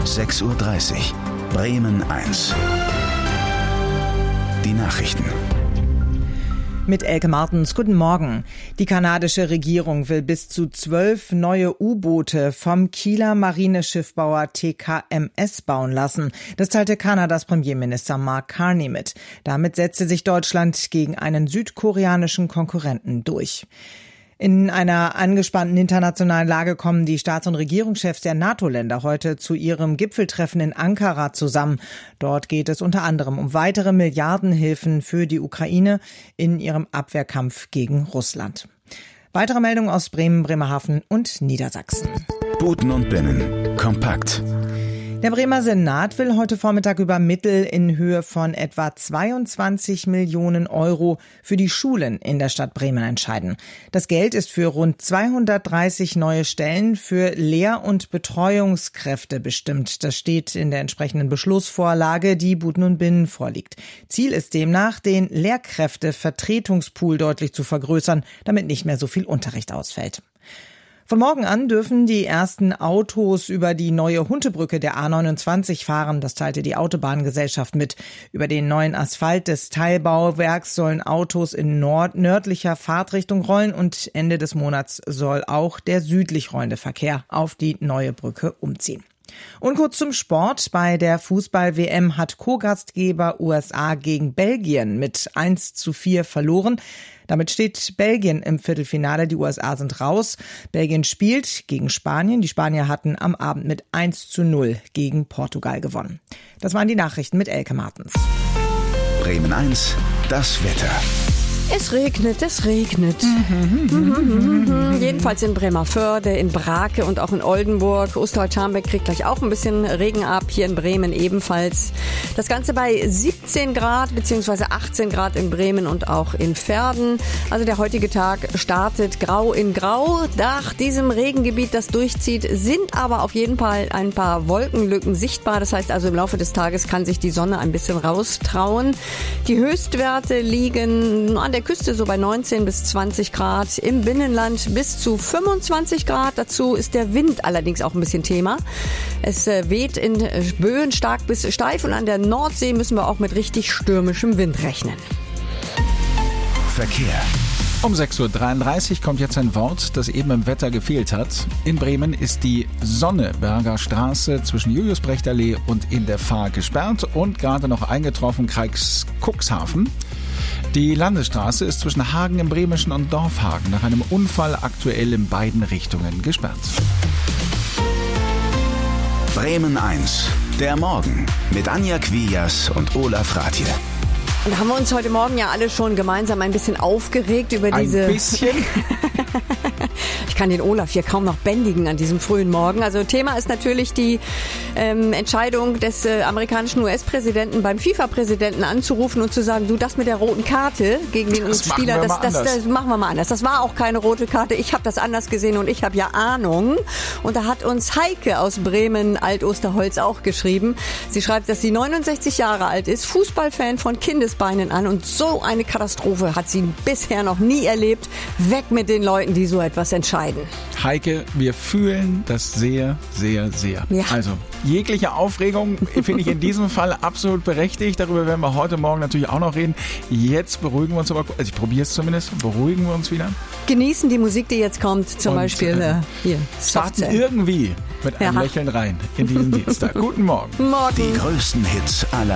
6:30 Uhr. Bremen 1. Die Nachrichten. Mit Elke Martens, guten Morgen. Die kanadische Regierung will bis zu 12 neue U-Boote vom Kieler Marineschiffbauer TKMS bauen lassen. Das teilte Kanadas Premierminister Mark Carney mit. Damit setzte sich Deutschland gegen einen südkoreanischen Konkurrenten durch. In einer angespannten internationalen Lage kommen die Staats- und Regierungschefs der NATO-Länder heute zu ihrem Gipfeltreffen in Ankara zusammen. Dort geht es unter anderem um weitere Milliardenhilfen für die Ukraine in ihrem Abwehrkampf gegen Russland. Weitere Meldungen aus Bremen, Bremerhaven und Niedersachsen. Buten und Binnen. Kompakt. Der Bremer Senat will heute Vormittag über Mittel in Höhe von etwa 22 Millionen Euro für die Schulen in der Stadt Bremen entscheiden. Das Geld ist für rund 230 neue Stellen für Lehr- und Betreuungskräfte bestimmt. Das steht in der entsprechenden Beschlussvorlage, die Buten und Binnen vorliegt. Ziel ist demnach, den Lehrkräftevertretungspool deutlich zu vergrößern, damit nicht mehr so viel Unterricht ausfällt. Von morgen an dürfen die ersten Autos über die neue Huntebrücke der A29 fahren. Das teilte die Autobahngesellschaft mit. Über den neuen Asphalt des Teilbauwerks sollen Autos in nördlicher Fahrtrichtung rollen und Ende des Monats soll auch der südlich rollende Verkehr auf die neue Brücke umziehen. Und kurz zum Sport. Bei der Fußball-WM hat Co-Gastgeber USA gegen Belgien mit 1:4 verloren. Damit steht Belgien im Viertelfinale. Die USA sind raus. Belgien spielt gegen Spanien. Die Spanier hatten am Abend mit 1:0 gegen Portugal gewonnen. Das waren die Nachrichten mit Elke Martens. Bremen 1. Das Wetter. Es regnet. Jedenfalls in Bremervörde, in Brake und auch in Oldenburg. Osterholz-Scharmbeck kriegt gleich auch ein bisschen Regen ab. Hier in Bremen ebenfalls. Das Ganze bei 17 Grad bzw. 18 Grad in Bremen und auch in Verden. Also der heutige Tag startet grau in grau. Nach diesem Regengebiet, das durchzieht, sind aber auf jeden Fall ein paar Wolkenlücken sichtbar. Das heißt also, im Laufe des Tages kann sich die Sonne ein bisschen raustrauen. Die Höchstwerte liegen an der Küste so bei 19 bis 20 Grad, im Binnenland bis zu 25 Grad. Dazu ist der Wind allerdings auch ein bisschen Thema. Es weht in Böen stark bis steif und an der Nordsee müssen wir auch mit richtig stürmischem Wind rechnen. Verkehr. Um 6:33 Uhr kommt jetzt ein Wort, das eben im Wetter gefehlt hat. In Bremen ist die Sonneberger Straße zwischen Julius-Brecht-Allee und in der Fahr gesperrt und gerade noch eingetroffen Kreis Cuxhaven. Die Landesstraße ist zwischen Hagen im Bremischen und Dorfhagen nach einem Unfall aktuell in beiden Richtungen gesperrt. Bremen 1. Der Morgen mit Anja Quias und Olaf Ratje. Und haben wir uns heute Morgen ja alle schon gemeinsam ein bisschen aufgeregt über diese... Ein bisschen? Ich kann den Olaf hier kaum noch bändigen an diesem frühen Morgen. Also Thema ist natürlich die Entscheidung des amerikanischen US-Präsidenten beim FIFA-Präsidenten anzurufen und zu sagen, du, das mit der roten Karte gegen den Spieler, das machen wir mal anders. Das war auch keine rote Karte. Ich habe das anders gesehen und ich habe ja Ahnung. Und da hat uns Heike aus Bremen Alt-Osterholz auch geschrieben. Sie schreibt, dass sie 69 Jahre alt ist, Fußballfan von Kindesbeinen an und so eine Katastrophe hat sie bisher noch nie erlebt. Weg mit den Leuten, die so etwas entscheiden. Heike, wir fühlen das sehr, sehr, sehr. Ja. Also jegliche Aufregung finde ich in diesem Fall absolut berechtigt. Darüber werden wir heute Morgen natürlich auch noch reden. Jetzt beruhigen wir uns aber, also ich probiere es zumindest, beruhigen wir uns wieder. Genießen die Musik, die jetzt kommt, zum Beispiel hier. Starten irgendwie mit einem Lächeln rein in diesen Dienstag. Guten Morgen. Morgen. Die größten Hits aller